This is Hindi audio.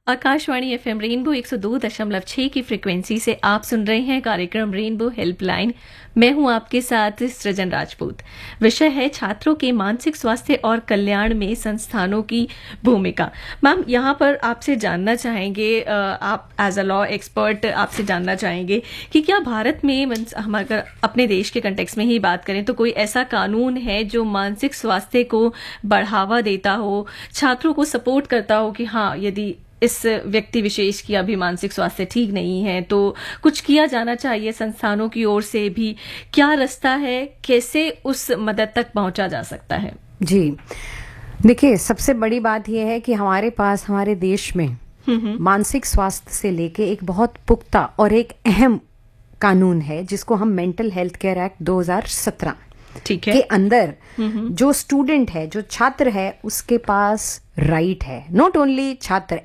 आकाशवाणी एफएम रेनबो 102.6 की फ्रिक्वेंसी से आप सुन रहे हैं कार्यक्रम रेनबो हेल्पलाइन। मैं हूं आपके साथ सृजन राजपूत। विषय है छात्रों के मानसिक स्वास्थ्य और कल्याण में संस्थानों की भूमिका। मैम, यहाँ पर आपसे जानना चाहेंगे, आप एज अ लॉ एक्सपर्ट आपसे जानना चाहेंगे कि क्या भारत में हम अगर अपने देश के कंटेक्स्ट में ही बात करें तो कोई ऐसा कानून है जो मानसिक स्वास्थ्य को बढ़ावा देता हो, छात्रों को सपोर्ट करता हो कि हाँ, यदि इस व्यक्ति विशेष की अभी मानसिक स्वास्थ्य ठीक नहीं है तो कुछ किया जाना चाहिए संस्थानों की ओर से भी? क्या रास्ता है, कैसे उस मदद तक पहुंचा जा सकता है? जी, देखिए, सबसे बड़ी बात यह है कि हमारे पास हमारे देश में मानसिक स्वास्थ्य से लेके एक बहुत पुख्ता और एक अहम कानून है जिसको हम मेंटल हेल्थ केयर एक्ट 2017 ठीक है के अंदर जो स्टूडेंट है, जो छात्र है, उसके पास राइट है। नॉट ओनली छात्र,